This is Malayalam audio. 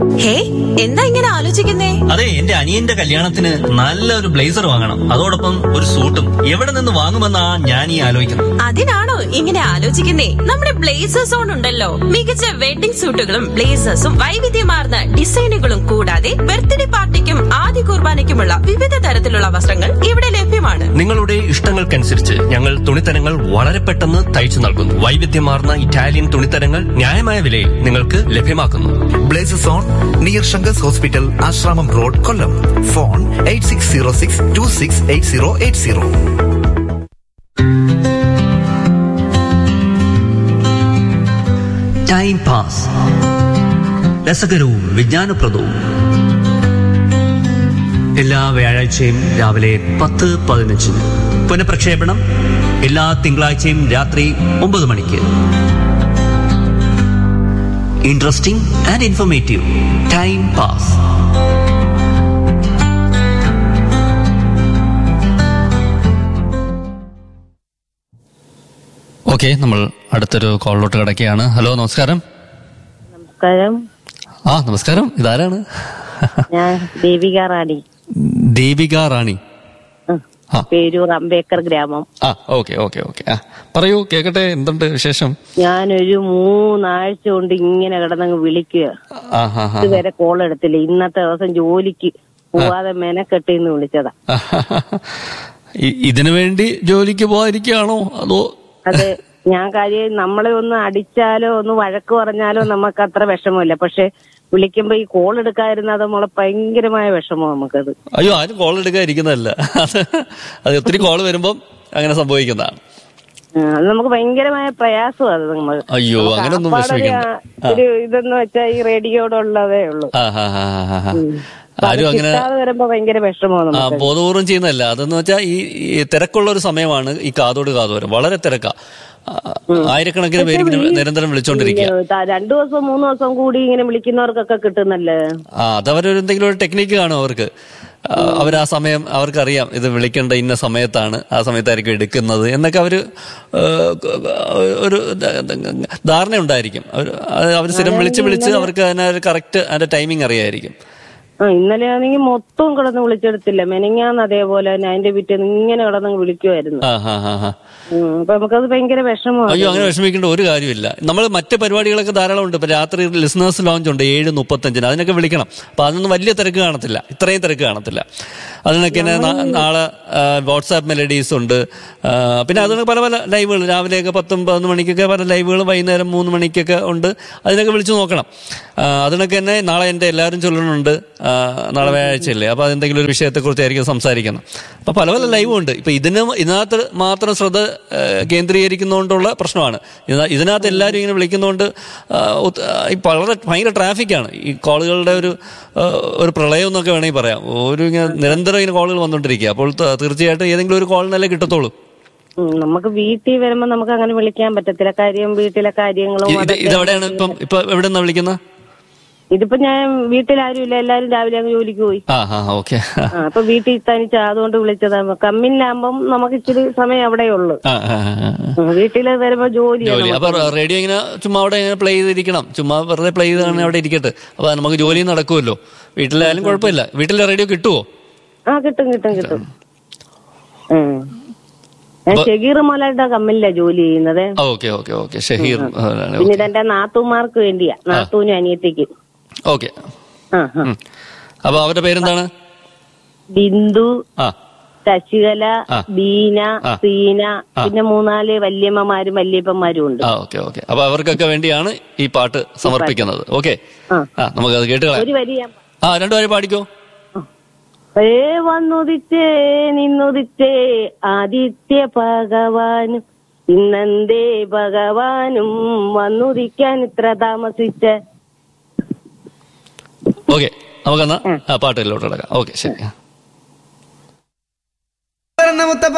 ഹേ, എന്താ ഇങ്ങനെ ആലോചിക്കുന്നേ? അതെ, എന്റെ അനിയന്റെ കല്യാണത്തിന് നല്ലൊരു ബ്ലേസർ വാങ്ങണം, അതോടൊപ്പം ഒരു സൂട്ടും. എവിടെ നിന്ന് വാങ്ങുമെന്നാ ഞാൻ ഈ ആലോചിക്കുന്നത്. അതിനാണോ ഇങ്ങനെ ആലോചിക്കുന്നേ? നമ്മുടെ ബ്ലേസേഴ്സ് ഓൺ ഉണ്ടല്ലോ. മികച്ച വെഡിംഗ് സൂട്ടുകളും ബ്ലേസേഴ്സും വൈവിധ്യമാർന്ന ഡിസൈനുകളും കൂടാതെ ബർത്ത്ഡേ പാർട്ടിക്കും ആദ്യ കുർബാനയ്ക്കുമുള്ള വിവിധ തരത്തിലുള്ള വസ്ത്രങ്ങൾ ഇവിടെ ലഭ്യമാണ്. നിങ്ങളുടെ ഇഷ്ടങ്ങൾക്കനുസരിച്ച് ഞങ്ങൾ തുണിത്തരങ്ങൾ വളരെ പെട്ടെന്ന് തയ്ച്ചു നൽകുന്നു. വൈവിധ്യമാർന്ന ഇറ്റാലിയൻ തുണിത്തരങ്ങൾ ന്യായമായ വിലയിൽ നിങ്ങൾക്ക് ലഭ്യമാക്കുന്നു. Blazes on near Sankar's hospital, Asramam road, Kollam. Phone 8606268080. Time pass, രസകരവും വിജ്ഞാനപ്രദവും. എല്ലാ വ്യാഴാഴ്ചയും രാവിലെ 10:15. പുനഃപ്രക്ഷേപണം എല്ലാ തിങ്കളാഴ്ചയും രാത്രി 9 മണിക്ക്. Interesting and informative. Time pass. Okay, നമ്മൾ അടുത്തൊരു കോളിലോട്ട് കിടക്കുകയാണ്. ഹലോ, നമസ്കാരം. നമസ്കാരം. നമസ്കാരം. ഇതാരാണ്? ഞാൻ ദേവിക റാണി. ദേവിക റാണി, പേരൂർ അംബേദ്കർ ഗ്രാമം. Okay okay okay. പറയൂ, കേക്കട്ടെ, എന്തുണ്ട് വിശേഷം? ഞാനൊരു 3 ആഴ്ച കൊണ്ട് ഇങ്ങനെ കിടന്നങ്ങ് വിളിക്കുക, ഇതുവരെ കോൾ എടുത്തില്ല. ഇന്നത്തെ ദിവസം ജോലിക്ക് പോവാതെ മെനക്കെട്ടിന്ന് വിളിച്ചതാ. ഇതിനു വേണ്ടി ജോലിക്ക് പോകാതിരിക്കുകയാണോ അതോ? അതെ, ഞാൻ കാര്യം നമ്മളെ ഒന്ന് അടിച്ചാലോ ഒന്ന് വഴക്ക് പറഞ്ഞാലോ നമുക്ക് അത്ര വിഷമമില്ല. പക്ഷെ വിളിക്കുമ്പോ ഈ കോൾ എടുക്കാതിരുന്ന അത് നമ്മളെ ഭയങ്കരമായ വിഷമോ നമുക്കത്. അയ്യോ, ആരും കോൾ എടുക്കാതിരിക്കുന്നതല്ല, അത് ഒത്തിരി കോൾ വരുമ്പം അങ്ങനെ സംഭവിക്കുന്നതാണ്. അത് നമുക്ക് ഭയങ്കരമായ പ്രയാസം. അത് നമ്മൾ അയ്യോ അങ്ങനൊന്നും ഒരു ഇതെന്ന് വെച്ചാൽ ഈ റേഡിയോടുള്ളതേ ഉള്ളൂ. ആരും അങ്ങനെ വരുമ്പോ ഭയങ്കര വിഷമമാണ്. ബോധപൂർവം ചെയ്യുന്നതല്ല. അതെന്ന് വെച്ചാൽ ഈ തിരക്കുള്ള ഒരു സമയമാണ് ഈ കാതോട് കാതോരം. വളരെ തിരക്കാ. ആയിരക്കണക്കിന് പേര് നിരന്തരം വിളിച്ചോണ്ടിരിക്കുക. 2 ദിവസം 3 ദിവസം കൂടി ഇങ്ങനെ വിളിക്കുന്നവർക്കൊക്കെ കിട്ടുന്നല്ലേ. അതവരൊരു എന്തെങ്കിലും ഒരു ടെക്നിക്ക് കാണും അവർക്ക്. അവരാ സമയം അവർക്കറിയാം, ഇത് വിളിക്കേണ്ട ഇന്ന സമയത്താണ്, ആ സമയത്തായിരിക്കും എടുക്കുന്നത് എന്നൊക്കെ അവര് ഒരു ധാരണ ഉണ്ടായിരിക്കും. അവർ സ്ഥിരം വിളിച്ച് അവർക്ക് അതിനൊരു കറക്റ്റ് അതിന്റെ ടൈമിംഗ് അറിയായിരിക്കും. ഇന്നലെ ആണെങ്കിൽ മൊത്തം കിടന്ന് വിളിച്ചെടുത്തില്ല. മെനങ്ങാന്ന് അതേപോലെ തന്നെ അതിന്റെ പിറ്റേന്ന് ഇങ്ങനെ കിടന്ന് വിളിക്കുമായിരുന്നു. അപ്പൊ നമുക്കത് ഭയങ്കര വിഷമമാണ്. അയ്യോ, അങ്ങനെ വിഷമിക്കേണ്ട ഒരു കാര്യമില്ല. നമ്മൾ മറ്റ് പരിപാടികളൊക്കെ ധാരാളം ഉണ്ട്. ഇപ്പൊ രാത്രി ലിസണേഴ്സ് ലോഞ്ച് ഉണ്ട് 7:35. അതിനൊക്കെ വിളിക്കണം. അപ്പൊ അതൊന്നും വലിയ തിരക്ക് കാണത്തില്ല, ഇത്രയും തിരക്ക് കാണത്തില്ല. അതിനൊക്കെ നാളെ വാട്സാപ്പ് മെലഡീസ് ഉണ്ട്. പിന്നെ അതിനൊക്കെ പല പല ലൈവുകൾ രാവിലെയൊക്കെ 10-11 മണിക്കൊക്കെ പല ലൈവുകളും, വൈകുന്നേരം 3 മണിക്കൊക്കെ ഉണ്ട്. അതിനൊക്കെ വിളിച്ചു നോക്കണം. അതിനൊക്കെ തന്നെ നാളെ എൻ്റെ എല്ലാവരും ചൊല്ലണുണ്ട്. നാളെ വ്യാഴാഴ്ചയല്ലേ, അപ്പൊ അതെന്തെങ്കിലും ഒരു വിഷയത്തെക്കുറിച്ചായിരിക്കും സംസാരിക്കുന്നത്. അപ്പൊ പല പല ലൈവും ഉണ്ട്. ഇപ്പൊ ഇതിനകത്ത് മാത്രം ശ്രദ്ധ കേന്ദ്രീകരിക്കുന്നതുകൊണ്ടുള്ള പ്രശ്നമാണ്. ഇതിനകത്ത് എല്ലാവരും ഇങ്ങനെ വിളിക്കുന്നതുകൊണ്ട് വളരെ ഭയങ്കര ട്രാഫിക്കാണ്. ഈ കോളുകളുടെ ഒരു പ്രളയം എന്നൊക്കെ വേണമെങ്കിൽ പറയാം. ഇങ്ങനെ നിരന്തരം ഇങ്ങനെ കോളുകൾ വന്നുകൊണ്ടിരിക്കുക. അപ്പോൾ തീർച്ചയായിട്ടും ഏതെങ്കിലും ഒരു കോളിനല്ലേ കിട്ടത്തുള്ളൂ. നമുക്ക് വീട്ടിൽ വരുമ്പോ നമുക്ക് അങ്ങനെ വിളിക്കാൻ പറ്റത്തില്ല. കാര്യം വീട്ടിലെ കാര്യങ്ങളും. ഇതെവിടെയാണ് ഇപ്പൊ എവിടെ നിന്നാ വിളിക്കുന്നത്? ഇതിപ്പോ ഞാൻ വീട്ടിലാരും ഇല്ല, എല്ലാരും രാവിലെ അങ്ങ് ജോലിക്ക് പോയി. അപ്പൊ വീട്ടിൽ തനിച്ച, അതുകൊണ്ട് വിളിച്ചതാ. കമ്മിലാകുമ്പം നമുക്ക് ഇച്ചിരി സമയം അവിടെ ഉള്ളു. വീട്ടില് വരുമ്പോ ജോലി. അപ്പൊ റേഡിയോ ഇങ്ങനെ ചുമ്മാ അവിടെ ഇങ്ങനെ പ്ലേ ചെയ്തിരിക്കണം. ചുമ്മാ വെറുതെ പ്ലേ ചെയ്താണ് അവിടെ ഇരിക്കട്ടെ. അപ്പൊ നമുക്ക് ജോലി നടക്കുമല്ലോ. വീട്ടിലായാലും കുഴപ്പമില്ല. വീട്ടിലെ റേഡിയോ കിട്ടുവോ? കിട്ടും. ഞാൻ ഷഹീർ മോലായിട്ട് കമ്മില്ല ജോലി ചെയ്യുന്നത്. പിന്നെ ഇതെന്റെ നാത്തൂമാർക്ക് വേണ്ടിയാ, നാത്തൂനും അനിയത്തിക്ക്. ഓക്കെ. അപ്പൊ അവരുടെ പേരെന്താണ്? ബിന്ദു, ശശികല, ബീന, സീന, പിന്നെ 3-4 വല്യമ്മമാരും വല്യപ്പന്മാരും ഉണ്ട്. അപ്പൊ അവർക്കൊക്കെ വേണ്ടിയാണ് ഈ പാട്ട് സമർപ്പിക്കുന്നത്. ഓക്കെ, നമുക്കത് കേട്ടുകളാം. ഒരു വരി 2 വരി പാടിക്കോ. വന്നുദിച്ചേ നിന്നുദിച്ചേ ആദിത്യ ഭഗവാനും ഇന്നെന്തേ ഭഗവാനും വന്നുദിക്കാൻ ഇത്ര താമസിച്ച. ഓക്കെ, നമുക്കെന്നാ പാട്ടിലോട്ട് കിടക്കാം. ഓക്കെ, ശരി.